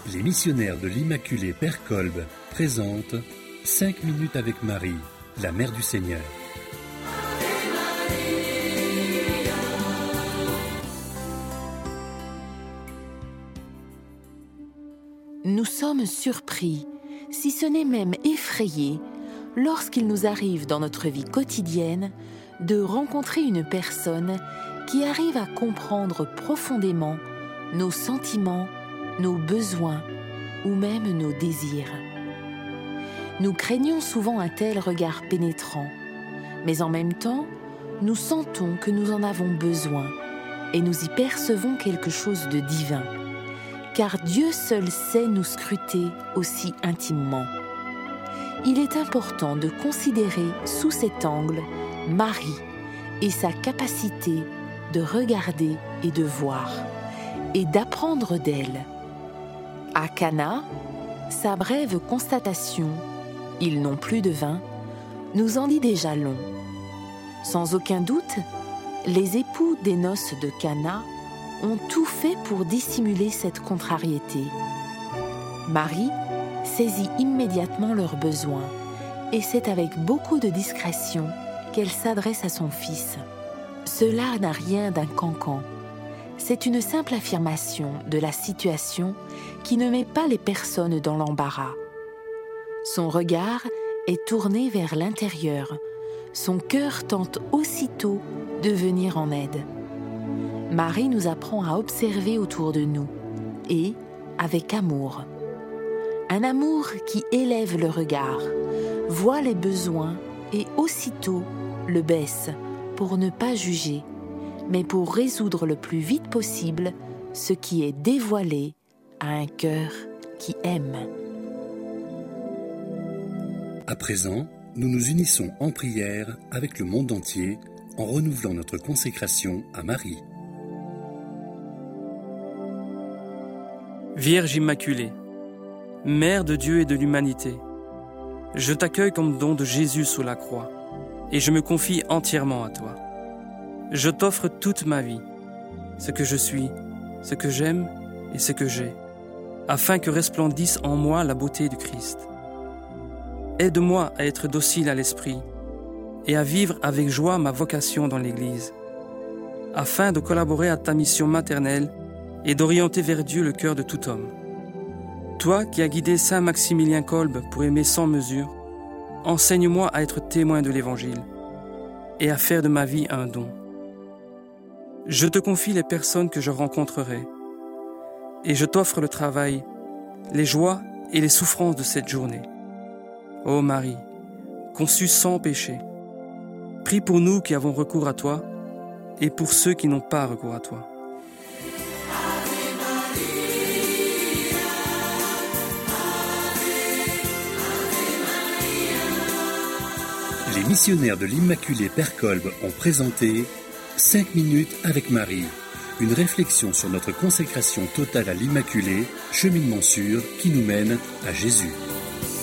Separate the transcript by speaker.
Speaker 1: Les missionnaires de l'Immaculée Père Kolb présentent 5 minutes avec Marie, la Mère du Seigneur.
Speaker 2: Nous sommes surpris, si ce n'est même effrayés, lorsqu'il nous arrive dans notre vie quotidienne de rencontrer une personne qui arrive à comprendre profondément nos sentiments, nos besoins ou même nos désirs. Nous craignons souvent un tel regard pénétrant, mais en même temps, nous sentons que nous en avons besoin et nous y percevons quelque chose de divin, car Dieu seul sait nous scruter aussi intimement. Il est important de considérer sous cet angle Marie et sa capacité de regarder et de voir, et d'apprendre d'elle. À Cana, sa brève constatation « Ils n'ont plus de vin » nous en dit déjà long. Sans aucun doute, les époux des noces de Cana ont tout fait pour dissimuler cette contrariété. Marie saisit immédiatement leurs besoins et c'est avec beaucoup de discrétion qu'elle s'adresse à son fils. Cela n'a rien d'un cancan. C'est une simple affirmation de la situation qui ne met pas les personnes dans l'embarras. Son regard est tourné vers l'intérieur. Son cœur tente aussitôt de venir en aide. Marie nous apprend à observer autour de nous et avec amour. Un amour qui élève le regard, voit les besoins et aussitôt le baisse pour ne pas juger, mais pour résoudre le plus vite possible ce qui est dévoilé à un cœur qui aime.
Speaker 1: À présent, nous nous unissons en prière avec le monde entier en renouvelant notre consécration à Marie.
Speaker 3: Vierge Immaculée, Mère de Dieu et de l'humanité, je t'accueille comme don de Jésus sous la croix et je me confie entièrement à toi. Je t'offre toute ma vie, ce que je suis, ce que j'aime et ce que j'ai, afin que resplendisse en moi la beauté du Christ. Aide-moi à être docile à l'esprit et à vivre avec joie ma vocation dans l'Église, afin de collaborer à ta mission maternelle et d'orienter vers Dieu le cœur de tout homme. Toi qui as guidé Saint Maximilien Kolb pour aimer sans mesure, enseigne-moi à être témoin de l'Évangile et à faire de ma vie un don. Je te confie les personnes que je rencontrerai et je t'offre le travail, les joies et les souffrances de cette journée. Ô Marie, conçue sans péché, prie pour nous qui avons recours à toi et pour ceux qui n'ont pas recours à toi.
Speaker 1: Les missionnaires de l'Immaculée Père Kolb ont présenté 5 minutes avec Marie, une réflexion sur notre consécration totale à l'Immaculée, cheminement sûr qui nous mène à Jésus.